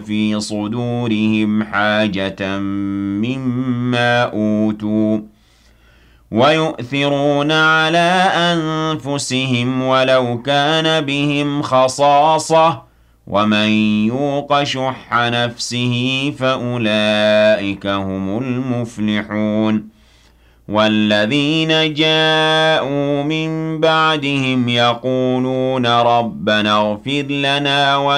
في صدورهم حاجة مما أوتوا ويؤثرون على أنفسهم ولو كان بهم خصاصة ومن يوق شح نفسه فأولئك هم المفلحون والذين جاءوا من بعدهم يقولون ربنا اغفر لنا